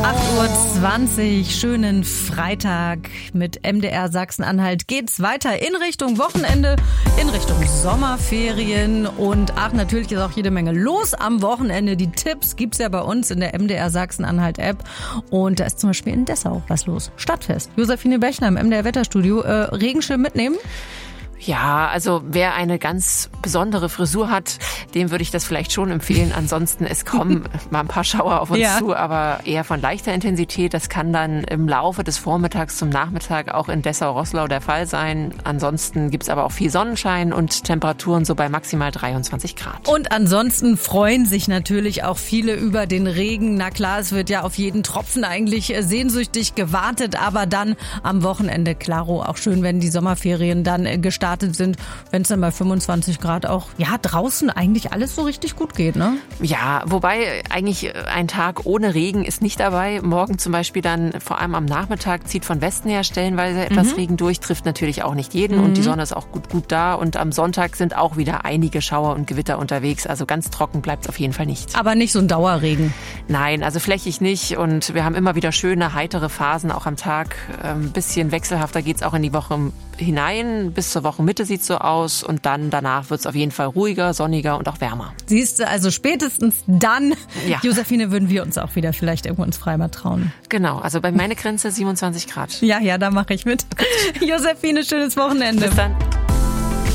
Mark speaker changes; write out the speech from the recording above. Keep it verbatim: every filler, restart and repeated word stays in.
Speaker 1: acht Uhr zwanzig, schönen Freitag mit M D R Sachsen-Anhalt. Geht's weiter in Richtung Wochenende, in Richtung Sommerferien und ach, natürlich ist auch jede Menge los am Wochenende. Die Tipps gibt's ja bei uns in der M D R Sachsen-Anhalt App und da ist zum Beispiel in Dessau was los. Stadtfest. Josephine Bechner im M D R Wetterstudio. Äh, Regenschirm mitnehmen?
Speaker 2: Ja, also wer eine ganz besondere Frisur hat, dem würde ich das vielleicht schon empfehlen. Ansonsten, es kommen mal ein paar Schauer auf uns ja. zu, aber eher von leichter Intensität. Das kann dann im Laufe des Vormittags zum Nachmittag auch in Dessau-Roßlau der Fall sein. Ansonsten gibt's aber auch viel Sonnenschein und Temperaturen so bei maximal dreiundzwanzig Grad.
Speaker 1: Und ansonsten freuen sich natürlich auch viele über den Regen. Na klar, es wird ja auf jeden Tropfen eigentlich sehnsüchtig gewartet, aber dann am Wochenende, klaro, auch schön, wenn die Sommerferien dann gestartet sind, wenn es dann bei fünfundzwanzig Grad auch, ja, draußen eigentlich alles so richtig gut geht, ne?
Speaker 2: Ja, wobei eigentlich ein Tag ohne Regen ist nicht dabei. Morgen zum Beispiel dann, vor allem am Nachmittag, zieht von Westen her stellenweise etwas mhm. Regen durch, trifft natürlich auch nicht jeden mhm. und die Sonne ist auch gut, gut da und am Sonntag sind auch wieder einige Schauer und Gewitter unterwegs, also ganz trocken bleibt es auf jeden Fall nicht.
Speaker 1: Aber nicht so ein Dauerregen?
Speaker 2: Nein, also flächig nicht und wir haben immer wieder schöne, heitere Phasen auch am Tag. Ein bisschen wechselhafter geht's auch in die Woche hinein, bis zur Wochenmitte sieht es so aus und dann danach wird es auf jeden Fall ruhiger, sonniger und auch wärmer.
Speaker 1: Siehst du, also spätestens dann,
Speaker 2: ja.
Speaker 1: Josephine, würden wir uns auch wieder vielleicht irgendwo ins Freibad trauen.
Speaker 2: Genau, also bei meine Grenze siebenundzwanzig Grad.
Speaker 1: Ja, ja, da mache ich mit. Josephine, schönes Wochenende.
Speaker 2: Bis dann.